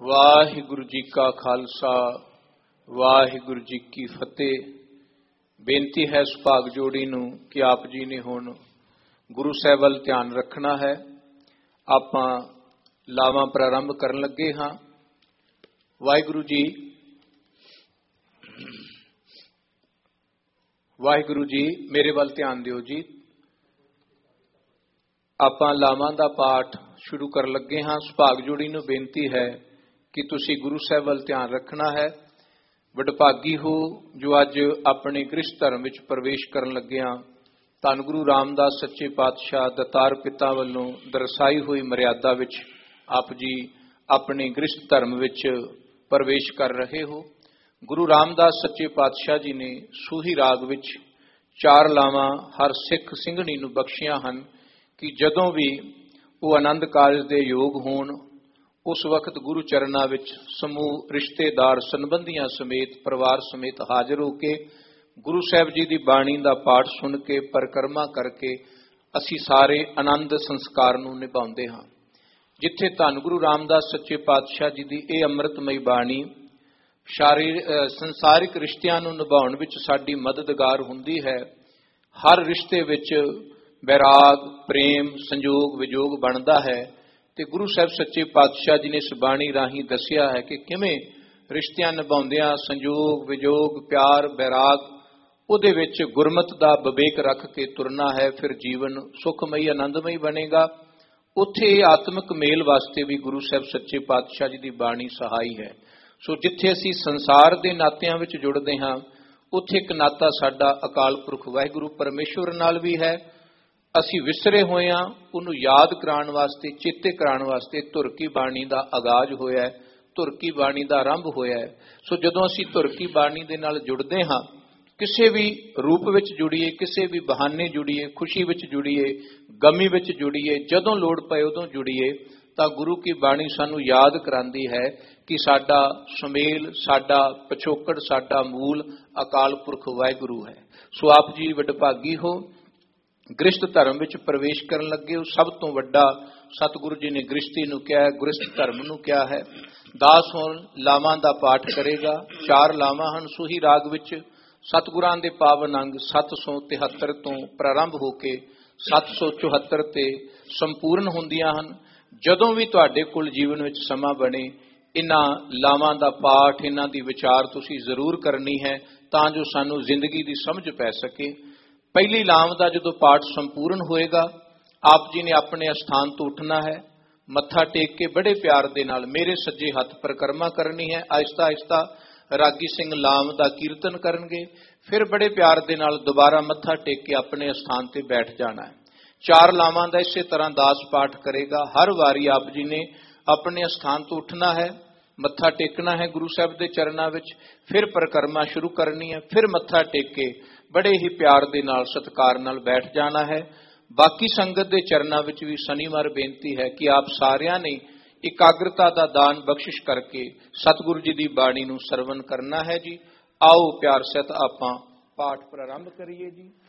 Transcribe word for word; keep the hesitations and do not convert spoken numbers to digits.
वाहिगुरु जी का खालसा वाहिगुरु जी की फतेह। बेनती है सुभाग जोड़ी नूं कि आप जी ने हुण गुरु साहिब वल ध्यान रखना है। आपां लावां प्रारंभ करन लगे हाँ। वाहिगुरु जी वाहिगुरु जी मेरे वल ध्यान दिओ जी। आपां लावां दा पाठ शुरू कर लगे हाँ। सुभाग जोड़ी नूं बेनती है कि तुसी गुरु साहिब वल ध्यान रखना है। वडभागी हो जो अज अपने गृहस्थ धर्म विच प्रवेश करन लगे हाँ। धन गुरु रामदास सच्चे पातशाह दतार पिता वालों दर्शाई हुई मर्यादा विच आप जी अपने गृहस्थ धर्म विच प्रवेश कर रहे हो। गुरु रामदास सच्चे पातशाह जी ने सूही राग विच चार लावां हर सिख ਸਿੰਘਣੀ ਨੂੰ बख्शियां ਹਨ कि जदों भी वो आनंद कारज दे योग होण उस वक्त गुरु चरणा विच समूह रिश्तेदार संबंधियां समेत परिवार समेत हाजिर होके गुरु साहिब जी की बाणी का पाठ सुन के परिक्रमा करके असी सारे आनंद संस्कार नूं निभाउंदे हां। जिथे धन गुरु रामदास सच्चे पातशाह जी की यह अमृतमई बाणी शारीर संसारिक रिश्तियां नूं निभाउण विच साडी मददगार हुंदी है। हर रिश्ते विच बैराग प्रेम संजोग विजोग बनता है ते गुरु साहिब सच्चे पातशाह जी ने इस बाणी राही दसिया है कि किवें रिश्तियां निभाउंदियां संजोग विजोग प्यार बैराग उहदे विच गुरमत दा विवेक रख के तुरना है। फिर जीवन सुखमई आनंदमई बनेगा। उत्थे आत्मिक मेल वास्ते भी गुरु साहिब सच्चे पातशाह जी की बाणी सहाई है। सो जिथे असीं संसार दे नातियां विच जुड़दे हां उत्थे एक नाता साडा अकाल पुरख वाहिगुरु परमेश्वर नाल भी है। असी विसरे होए हां उहनूं याद कराउण वास्ते चेते कराउण वास्ते धुर की बाणी का आगाज होया है, धुर की बाणी का आरंभ होया है। सो जदों असी धुर की बाणी दे नाल जुड़दे हां किसी भी रूप विच जुड़ीए किसी भी बहाने जुड़ीए खुशी विच जुड़ीए गमी विच जुड़ीए जदों लोड़ पए उदों जुड़ीए तां गुरु की बाणी सानूं याद करांदी है कि साडा सुमेल साडा पिछोकड़ साडा मूल अकाल पुरख वाहिगुरु है। सो आप जी वडभागी हो गृहस्थ धर्म विच प्रवेश करन लगे हो। सब तो वड्डा सतगुरु जी ने गृहस्थी नूं कहा है, गृहस्थ धर्म नूं कहा है। दास हुण लावां दा पाठ करेगा। चार लावां हन सूही राग विच सतगुरां दे पावन अंग सत्त सौ तिहत्तर तो प्रारंभ होके सत्त सौ चौहत्तर ते संपूर्ण हुंदियां हन। जदों भी तुहाडे कोल जीवन विच समा बने इन्हां लावां दा पाठ इन्हां दी विचार तुसीं जरूर करनी है तां जो सानूं जिंदगी दी समझ पै सके। पहली लाव का जो पाठ संपूर्ण होएगा आप जी ने अपने अस्थान तो उठना है, मत्था टेक के बड़े प्यार दे नाल मेरे सज्जे हथ परिक्रमा करनी है। आहिस्ता आहिस्ता रागी सिंह लाव का कीर्तन करनगे। फिर बड़े प्यार दे नाल दोबारा मत्था टेक के अपने अस्थान ते बैठ जाना है। चार लावां का इसे तरह दास पाठ करेगा। हर वारी आप जी ने अपने अस्थान तो उठना है, मत्था टेकना है गुरु साहिब के चरणों विच, फिर परिक्रमा शुरू करनी है, फिर मत्था टेक के बड़े ही प्यार दे नाल सत्कार नाल बैठ जाना है। बाकी संगत के चरणों विच भी शनिवार बेनती है कि आप सारियां ने एकाग्रता का दान बख्शिश करके सतगुरु जी की बाणी नूं सरवण करना है जी। आओ प्यार सहित आपां पाठ प्रारंभ करिए जी।